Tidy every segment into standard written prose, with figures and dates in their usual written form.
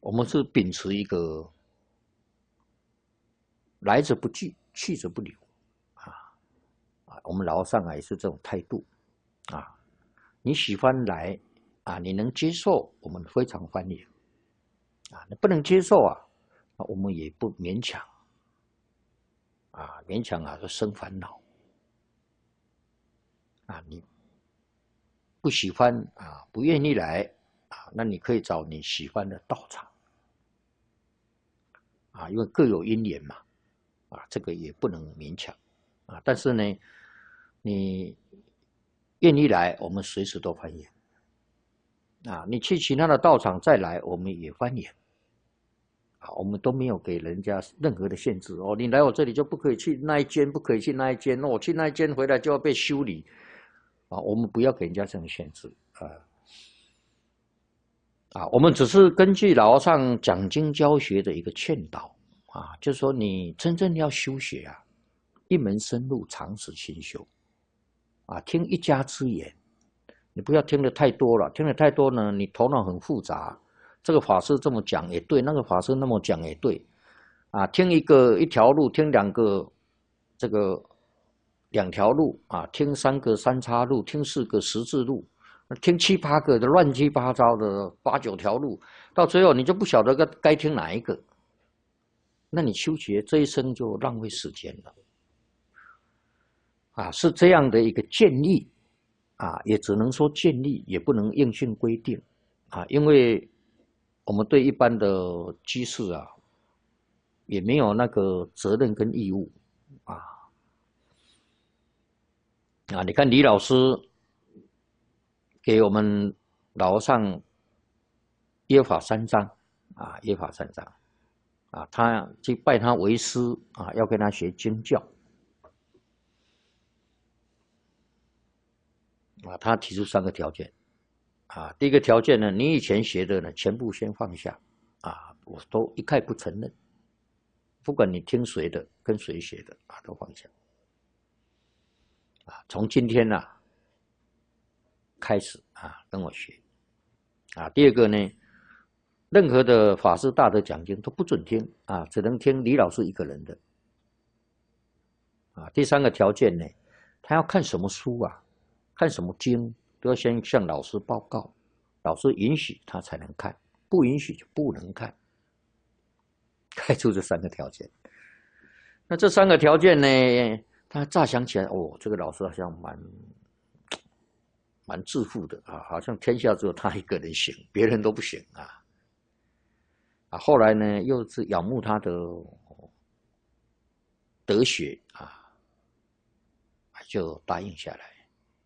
我们是秉持一个来者不拒，去者不留我们老和尚也是这种态度啊。你喜欢来你能接受，我们非常欢迎你不能接受我们也不勉强勉强就生烦恼你不喜欢不愿意来那你可以找你喜欢的道场因为各有因缘嘛这个也不能勉强但是呢，你愿意来，我们随时都欢迎你去其他的道场再来，我们也欢迎我们都没有给人家任何的限制你来我这里就不可以去那一间，不可以去那一间我去那一间回来就要被修理我们不要给人家这种限制我们只是根据老和尚讲经教学的一个劝导就是说你真正要修学一门深入，长时勤修听一家之言，你不要听得太多了，听得太多呢，你头脑很复杂。这个法师这么讲也对，那个法师那么讲也对听一条路，听两条路听3个三叉路，听4个十字路，听7、8个的乱七八糟的8、9条路，到最后你就不晓得该听哪一个，那你修学这一生就浪费时间了是这样的一个建议也只能说建议，也不能硬性规定因为我们对一般的居士也没有那个责任跟义务你看李老师给我们老和尚约法3章约法3章他去拜他为师要跟他学经教他提出3个条件第一个条件呢，你以前学的呢，全部先放下我都一概不承认，不管你听谁的，跟谁学的都放下从今天开始跟我学第二个呢，任何的法师大德讲经都不准听只能听李老师一个人的第3个条件呢，他要看什么书看什么经都要先向老师报告，老师允许他才能看，不允许就不能看，开出这3个条件。那这3个条件呢，他乍想起来这个老师好像蛮自负的好像天下只有他一个人行，别人都不行后来呢，又是仰慕他的德学就答应下来。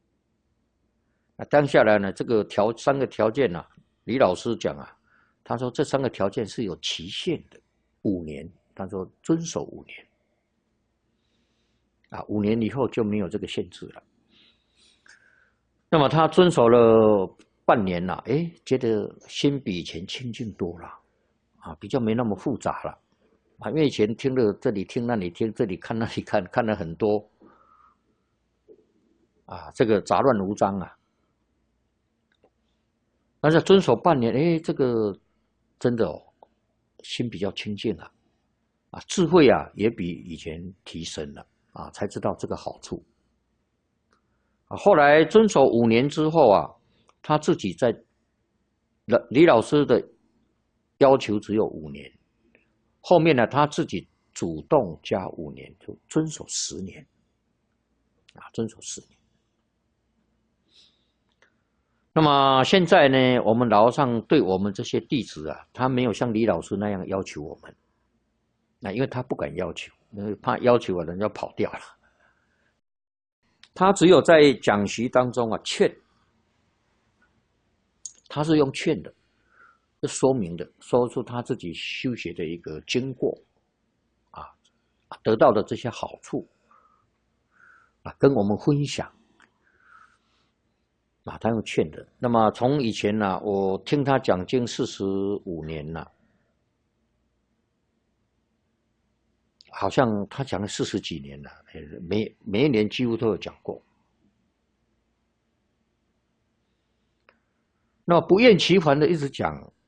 当下来呢，这个3个条件李老师讲他说这3个条件是有期限的，5年，他说遵守5年5年以后就没有这个限制了。那么他遵守了半年了，觉得心比以前清净多了比较没那么复杂了因为以前听了这里听那里听，这里看那里看，看了很多这个杂乱无章但是遵守半年，这个真的心比较清净了智慧也比以前提升了才知道这个好处后来遵守5年之后他自己在李老师的要求只有5年，后面呢他自己主动加5年，就遵守10年遵守10年。那么现在呢，我们老和尚对我们这些弟子他没有像李老师那样要求我们因为他不敢要求，因为怕要求人家跑掉了。他只有在讲习当中劝，他是用劝的，说明的，说出他自己修学的一个经过得到的这些好处跟我们分享他用劝的。那么从以前我听他讲经45年了，好像他讲了40几年了，每一年几乎都有讲过。那么不厌其烦的一直讲